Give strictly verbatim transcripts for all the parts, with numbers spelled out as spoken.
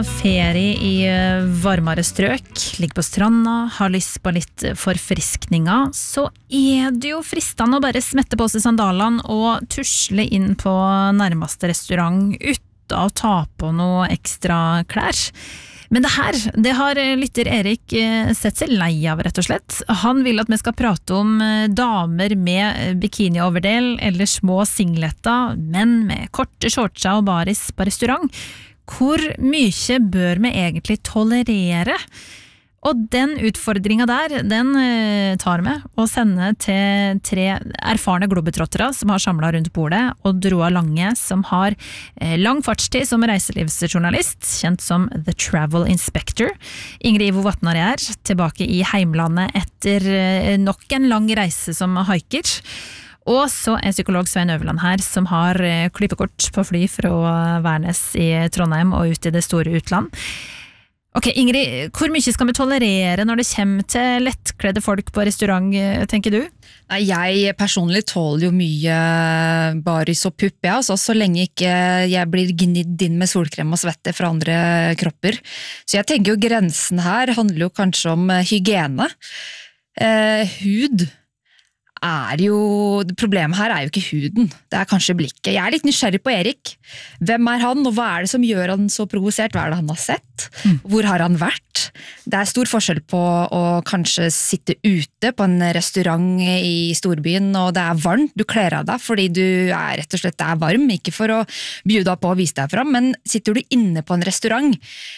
Ferie i varmere strøk, ligger på stranda, har lyst på litt forfriskninger, så er det jo fristende å bare smette på seg sandalene og tusle inn på nærmeste restaurant uten å ta på noe ekstra klær. Men det her, det har lytter Erik sett seg lei av, rett og slett. Han vil at vi skal prate om damer med bikini-overdel eller små singletter, men med korte shortser og baris på restaurant. Hvor mye bør vi egentlig tolerere? Og den utfordringen der, den tar vi og sender til tre erfarne globetrottere som har samlet rundt bordet, og Roa Lange, som har lang fartstid som reiselivsjournalist, kjent som The Travel Inspector. Ingrid Ivo Vatnar er tilbake i heimlandet etter nok en lang reise som hiker. Og så er psykolog Svein Øverland her, som har klippekort på fly fra Værnes i Trondheim og ut i det store utland. Ok, Ingrid, hvor mye skal vi tolerere når det kommer til lettkledde folk på restaurant, tenker du? Nei, jeg personlig tåler jo mye baris og pupp, ja, altså, så lenge ikke jeg blir gnidd inn med solkrem og svette fra andre kropper. Så jeg tenker jo grensen her handler jo kanskje om hygiene. Eh, hud er jo, problemet her er jo ikke huden, det er kanskje blikket. Jeg er litt nysgjerrig på Erik. Hvem er han, og hva er det som gjør han så provosert? Hva er det han har sett? Mm. Hvor har han vært? Det er stor forskjell på å kanskje sitte ute på en restaurant i storbyen, og det er varmt, du kler av deg fordi du er rett og slett er varm, ikke for å bjuda på og vise deg fram, men sitter du inne på en restaurant,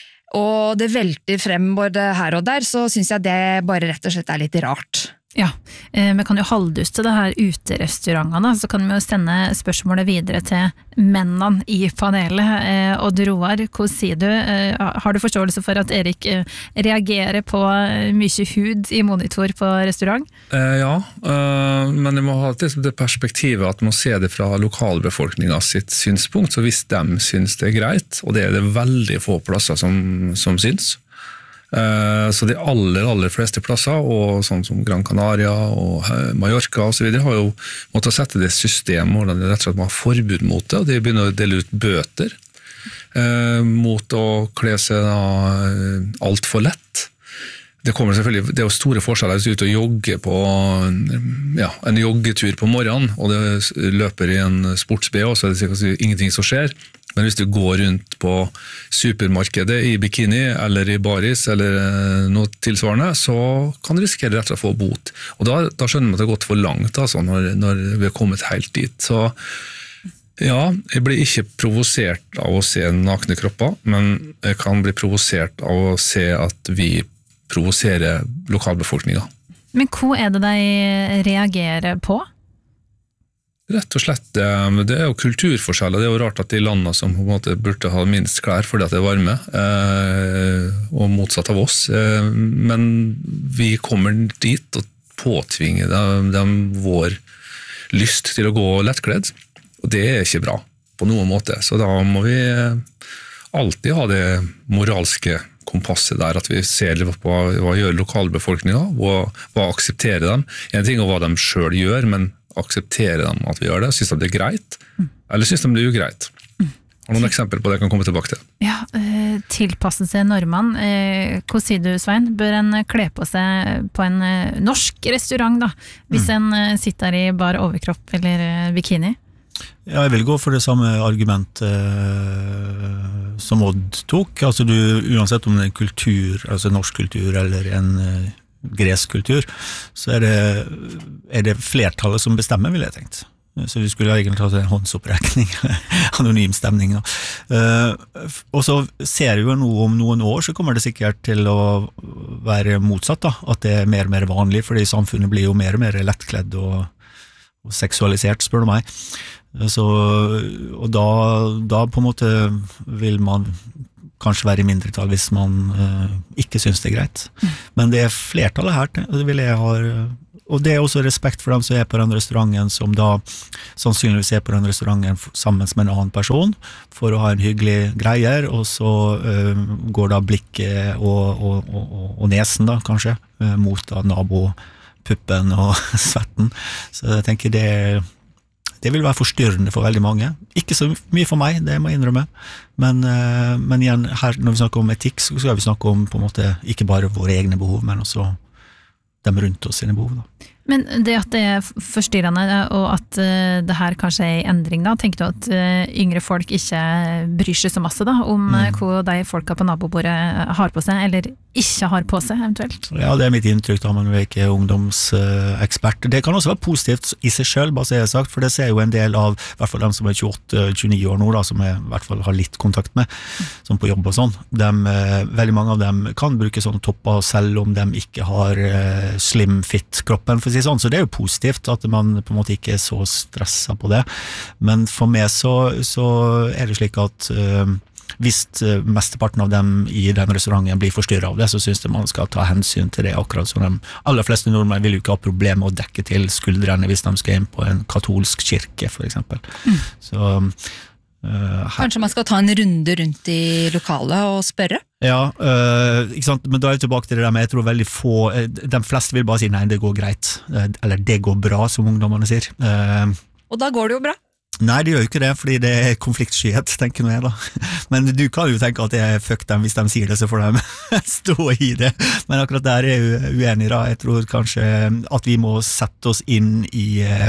og det velter frem både her og der, så synes jeg det bare rett og slett er litt rart. Ja, eh, vi kan jo halvduste det her uterestaurantene, så kan vi jo sende spørsmålet videre til mennene i panelet. Eh, Odd Roar, hva sier du? Eh, har du forståelse for at Erik eh, reagerer på mye hud i monitor på restaurant? Eh, ja, eh, men jeg må ha det, det perspektivet at man må se det fra lokalbefolkningen sitt synspunkt, så hvis de synes det er greit, og det er det veldig få plasser som, som synes, så de aller, aller fleste plasser, og sånn som Gran Canaria og Mallorca og så videre, har jo måttet sette det system hvor det rett og slett må ha forbud mot det, og de begynner å dele ut bøter eh, mot å kle seg da, alt for lett. Det kommer selvfølgelig, det er jo store forskjeller hvis du er ute og jogger på ja, en joggetur på morgenen, og det løper i en sports-B også, så er det sikkert ingenting som skjer. Men hvis du går rundt på supermarkedet i bikini eller i baris eller noe tilsvarende, så kan du risikere rett og slett å få bot. Og da, da skjønner man at det har gått for langt altså, når, når vi har kommet helt dit. Så ja, jeg blir ikke provosert av å se nakne kropper, men jeg kan bli provosert av å se at vi provoserer lokalbefolkningen. Men hva er det de reagerer på? Rett og slett, det er jo kulturforskjeller. Det er jo rart at de landene som på en måte burde ha minst klær fordi at det er varme, eh, og motsatt av oss, eh, men vi kommer dit og påtvinger dem, dem vår lyst til å gå lettkledd, og det er ikke bra på noen måte. Så da må vi alltid ha det moralske kompasset der, at vi ser på hva gjør lokalbefolkningen, hva, hva aksepterer dem. En ting er hva de selv gjør, men akseptere dem at vi gjør det, synes de det er greit, mm. eller synes de det er ugreit. Mm. Har noen eksempel på det jeg kan komme tilbake til? Ja, eh, tilpasse seg nordmann. Eh, hva sier du, Svein? Bør en kle på seg på en eh, norsk restaurant da, hvis mm. en eh, sitter i bar overkropp eller eh, bikini? Ja, jeg vil gå for det samme argument eh, som Odd tok. Altså du, uansett om det er kultur, altså norsk kultur eller en eh, gresk kultur, så er det, er det flertallet som bestemmer, vil jeg tenkt. Så vi skulle egentlig ha en håndsopprekning, anonym stemning. Da. Uh, og så ser vi jo nå om noen år, så kommer det sikkert til å være motsatt, da, at det er mer og mer vanlig, fordi samfunnet blir jo mer og mer lettkledd og, og seksualisert, spør du meg. Så, og da, da på en måte vil man kanskje være i mindretall hvis man uh, ikke synes det er greit. Mm. Men det er flertallet her, det vil jeg ha, og det er også respekt for dem som er på den restauranten, som da sannsynligvis er på den restauranten sammen med en annen person, for å ha en hyggelig greier, og så uh, går da blikket og, og, og, og nesen da, kanskje, uh, mot da nabopuppen og svetten. Så jeg tenker det det vil være forstyrrende for veldig mange. Ikke så mye for meg, det må jeg innrømme. Men, men igjen, her når vi snakker om etikk, så skal vi snakke om på en måte ikke bare våre egne behov, men også dem rundt oss sine behov. Da. Men det at det er forstyrrende, og at uh, det her kanskje er en endring, da, tenker du at uh, yngre folk ikke bryr seg så masse da, om mm. uh, hva de folka på nabobordet har på seg, eller ikke har på seg, eventuelt? Ja, det er mitt inntrykk da, men vi er ikke ungdomsekspert. Det kan også være positivt i seg selv, bare så jeg har sagt, for det ser jo en del av, i hvert fall dem som er tjueåtte tjueni år nå, da, som jeg i hvert fall har litt kontakt med, som på jobb og sånn. Dem, uh, veldig mange av dem kan bruke sånne topper, selv om de ikke har uh, slim fit kroppen, for å si sånn, så det er jo positivt at man på en måte ikke er så stresset på det. Men for meg så, så er det slik at uh, hvis mesteparten av dem i den restauranten blir forstyrret av det, så synes jeg man skal ta hensyn til det, akkurat som de aller fleste nordmenn vil jo ikke ha problem med å dekke til skuldrene hvis de skal inn på en katolsk kirke, for eksempel. Mm. Så Uh, Kanskje man skal ta en runde rundt i lokalet og spørre? Ja, uh, ikke sant? Men da er jeg tilbake til det der med, jeg tror veldig få, uh, de fleste vil bare si nei, det går greit, uh, eller det går bra, som ungdommene sier. Uh, og da går det jo bra? Nei, det gjør jo ikke det, fordi det er konfliktskyhet, tenker jeg da. Men du kan jo tenke at jeg fuck dem hvis de sier det, så får de stå i det. Men akkurat der er jeg uenig da. Jeg tror kanskje at vi må sette oss inn i,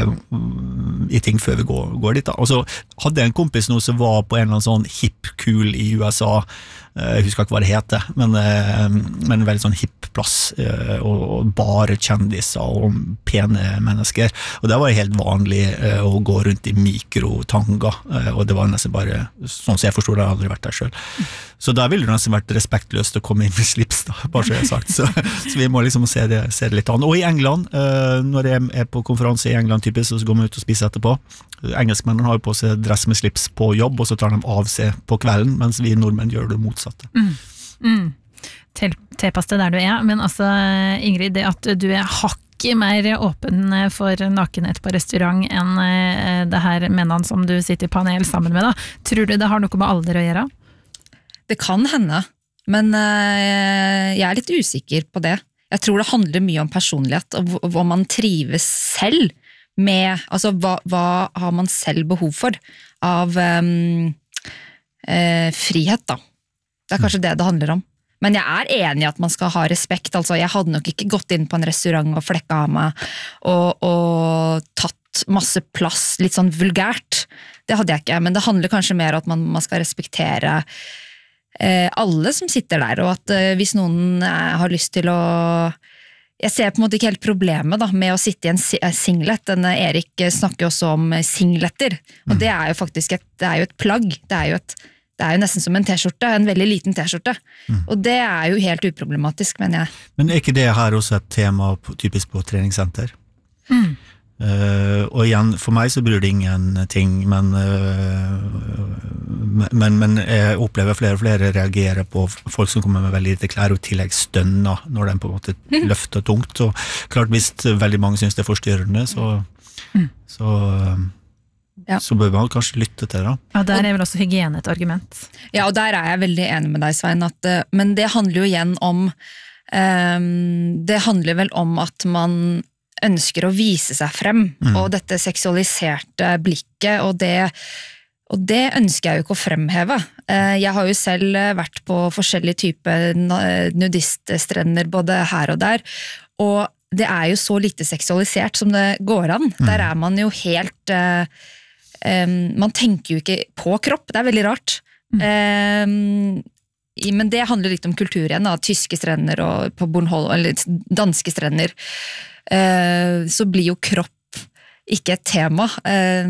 i ting før vi går, går dit da. Og så hadde jeg en kompis nå som var på en eller annen sånn hip-kul i U S A, jeg husker ikke hva det heter, men, men en veldig sånn hipp plass, og, og bare kjendiser og pene mennesker. Og det var helt vanlig å gå rundt i mikrotanga, og det var nesten bare, sånn som jeg forstår det, jeg har aldri vært der selv. Så da ville det nesten vært respektløst å komme inn med slips, da, bare så jeg har sagt. Så, så vi må liksom se det, se det litt an. Og i England, når jeg er på konferanse i England typisk, så går man ut og spiser etterpå. Engelskmennene har jo på seg dress med slips på jobb, og så tar de av seg på kvelden, mens vi nordmenn gjør det motsatte. Mm. Mm. Til, tilpass det der du er, men altså Ingrid, det at du er hakket mer åpen for nakenhet på restaurant enn det her mennene som du sitter i panel sammen med da, tror du det har noe med alder å gjøre? Det kan hende, men jeg er litt usikker på det. Jeg tror det handler mye om personlighet, og hva man trives selv med, altså hva, hva har man selv behov for av um, eh, frihet da. Det er kanskje det det handler om. Men jeg er enig i at man skal ha respekt, altså jeg hadde nok ikke gått inn på en restaurant og flekket av meg og, og tatt masse plass, litt sånn vulgært. Det hadde jeg ikke, men det handler kanskje mer om at man, man skal respektere eh, alle som sitter der, og at eh, hvis noen eh, har lyst til å jeg ser på en måte ikke helt problemet da, med å sitte i en singlet. Denne Erik snakker også om singleter, og det er jo faktisk et, det er jo et plagg, det er jo, et, det er jo nesten som en t-skjorte, en veldig liten t-skjorte, mm. og det er jo helt uproblematisk, mener jeg. Men er ikke det her også et tema på, typisk på treningssenter? Mm. Uh, og igjen, for meg så bryr det ingenting, men, uh, men, men jeg opplever flere og flere reagerer på folk som kommer med veldig lite klær og tillegg stønner når de på en måte mm. løfter tungt, og klart hvis veldig mange synes det er forstyrrende, så, mm. så, uh, ja. så bør man kanskje lytte til det da. Ja, der er vel også hygiene et argument. Ja, og der er jeg veldig enig med deg, Svein, at, uh, men det handler jo igjen om um, det handler vel om at man ønsker å vise seg frem, mm. og dette seksualiserte blikket, og det, og det ønsker jeg jo ikke å fremheve. Jeg har jo selv vært på forskjellige typer nudiststrender, både her og der, og det er jo så lite seksualisert som det går an. Mm. Der er man jo helt, uh, um, man tenker jo ikke på kropp, det er veldig rart. Mm. Um, men det handler litt om kultur igjen, da, tyske strender og på Bornholm, eller danske strender, Uh, så blir jo kropp ikke et tema. Uh,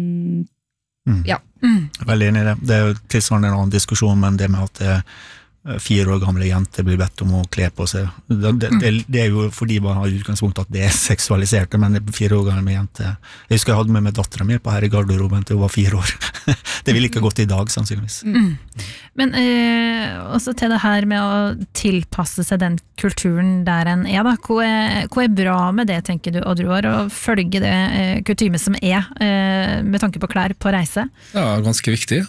mm. Ja. Mm. Veldig enig i det. Det er jo tilsvarende en annen diskusjon, men det med at det fire år gamle jenter blir bedt om å kle på seg. Det, det, det er jo fordi man har utgangspunkt at det er seksualisert, men det er fire år gamle jenter. Jeg husker jeg hadde med meg datteren min på her i garderoben til hun var fire år. Det ville ikke gått i dag, sannsynligvis. Mm. Men eh, også til det her med å tilpasse seg den kulturen der en er, da. Hva er, hva er bra med det, tenker du, Oddrun, å følge det eh, kutyme som er, eh, med tanke på klær på reise? Ja, ganske viktig.